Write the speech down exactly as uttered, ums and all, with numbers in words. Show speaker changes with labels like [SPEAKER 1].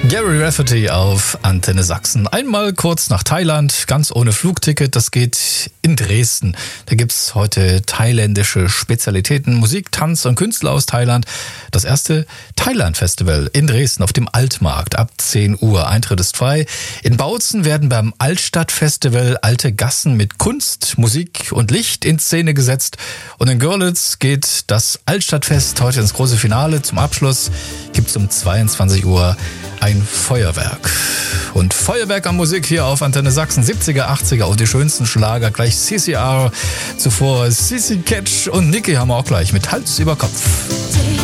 [SPEAKER 1] Gary Rafferty auf Antenne Sachsen. Einmal kurz nach Thailand, ganz ohne Flugticket. Das geht in Dresden. Da gibt's heute thailändische Spezialitäten, Musik, Tanz und Künstler aus Thailand. Das erste Thailand-Festival in Dresden auf dem Altmarkt ab zehn Uhr. Eintritt ist frei. In Bautzen werden beim Altstadtfestival alte Gassen mit Kunst, Musik und Licht in Szene gesetzt. Und in Görlitz geht das Altstadtfest heute ins große Finale. Zum Abschluss gibt's um zweiundzwanzig Uhr ein Feuerwerk. Und Feuerwerk an Musik hier auf Antenne Sachsen, siebziger, achtziger und die schönsten Schlager. Gleich C C R, zuvor Sissy Catch und Niki haben wir auch gleich mit Hals über Kopf.